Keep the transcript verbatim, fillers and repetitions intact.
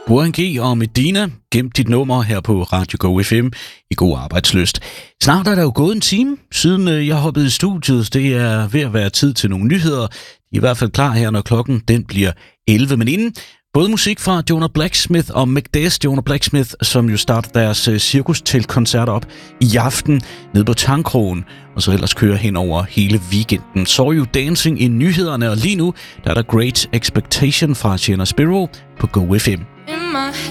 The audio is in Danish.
Warren G og Medina, gem dit nummer her på Radio Go F M i god arbejdslyst. Snart er der jo gået en time, siden jeg hoppede i studiet. Det er ved at være tid til nogle nyheder. De er i hvert fald klar her, når klokken den bliver elleve. Men inden, både musik fra Jonah Blacksmith og Macbeth. Jonah Blacksmith, som jo starter deres cirkus-teltkoncert op i aften nede på Tangkrogen, og så ellers kører hen over hele weekenden. Så jo dancing i nyhederne, og lige nu der er der Great Expectation fra Sienna Spiro på Go F M.